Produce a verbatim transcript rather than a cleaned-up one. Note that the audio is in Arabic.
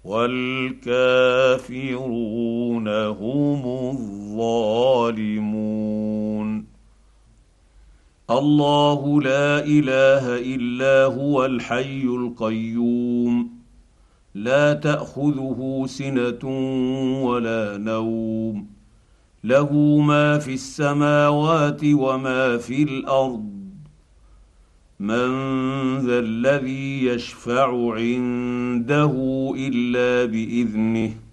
والكافرون هم الظالمون. الله لا اله الا هو الحي القيوم لا تاخذه سنه ولا نوم له ما في السماوات وما في الارض من ذا الذي يشفع عنده الا باذنه